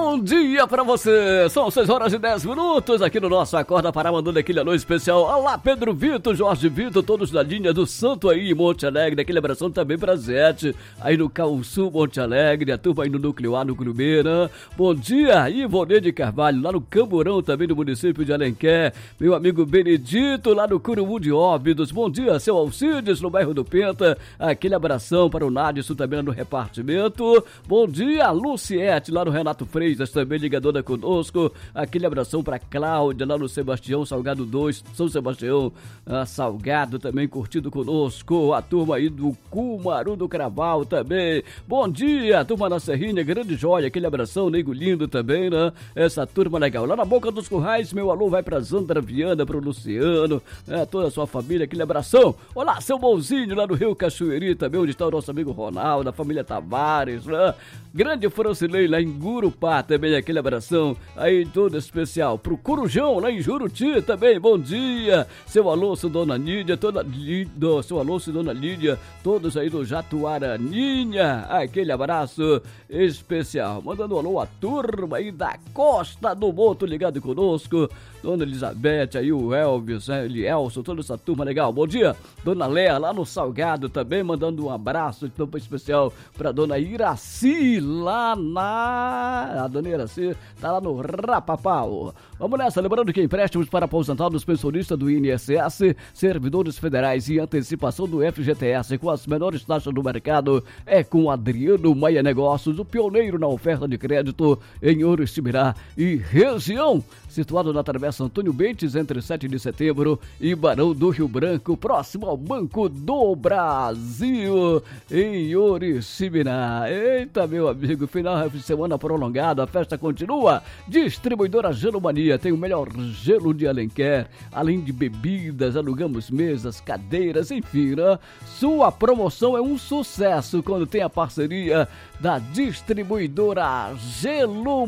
Bom dia pra você, são 6h10 aqui no nosso Acorda Pará, mandando aquele alô especial. Olá, Pedro Vitor, Jorge Vitor, todos da linha do Santo aí em Monte Alegre, aquele abração também pra Zete, aí no Calçu, Monte Alegre, a turma aí no Núcleo A, no Grumeira. Bom dia, Ivonê de Carvalho, lá no Camburão também do município de Alenquer, meu amigo Benedito, lá no Curumu de Óbidos. Bom dia, seu Alcides, no bairro do Penta, aquele abração para o Nádson também lá no repartimento. Bom dia, Luciete, lá no Renato Freitas, também ligadora conosco. Aquele abração pra Cláudia, lá no Sebastião Salgado 2, São Sebastião Salgado, também curtido conosco. A turma aí do Cumaru do Craval também. Bom dia, turma na Serrinha, grande joia. Aquele abração, nego lindo também, né? Essa turma legal. Lá na Boca dos Currais, meu alô vai pra Zandra Viana, pro Luciano, toda a sua família, aquele abração. Olá, seu bonzinho, lá no Rio Cachoeiri também, onde está o nosso amigo Ronaldo, a família Tavares, né? Grande Francilei lá em Gurupá também, aquele abração aí todo especial pro Corujão lá em Juruti também, bom dia, seu Alonso, dona Lídia, seu Alonso e dona Lídia, todos aí do Jatuaraninha, aquele abraço especial, mandando um alô à turma aí da Costa do Boto ligado conosco, dona Elizabeth, aí o Elvis, Elielson, toda essa turma legal, bom dia, dona Léa lá no Salgado também, mandando um abraço então, especial pra dona Iraci, lá a dona Iraci tá lá no Rapapau. Vamos nessa, lembrando que empréstimos para aposentados, pensionistas do INSS, servidores federais e antecipação do FGTS com as menores taxas do mercado é com Adriano Maia Negócios, o pioneiro na oferta de crédito em Oriximiná e região, situado na Travessa Antônio Bentes, entre 7 de setembro e Barão do Rio Branco, próximo ao Banco do Brasil, em Oriximiná. Eita, meu amigo, final de semana prolongado, a festa continua. Distribuidora Gelo Mania, tem o melhor gelo de Alenquer, além de bebidas, alugamos mesas, cadeiras, enfim, né? Sua promoção é um sucesso quando tem a parceria da Distribuidora Gelo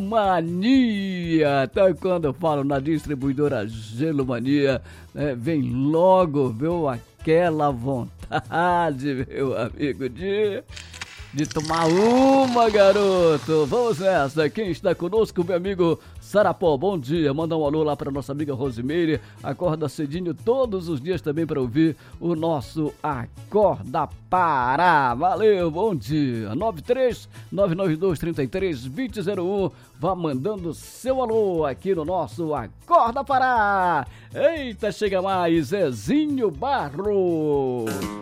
Mania. Então, quando eu falo na Distribuidora Gelo Mania, vem logo, viu, aquela vontade, meu amigo, de tomar uma, garoto. Vamos nessa. Quem está conosco, meu amigo Sarapó, bom dia. Manda um alô lá para nossa amiga Rosimeire. Acorda cedinho todos os dias também para ouvir o nosso Acorda Pará. Valeu, bom dia. 93-992-33-2001. Vá mandando seu alô aqui no nosso Acorda Pará. Eita, chega mais, Zezinho Barro.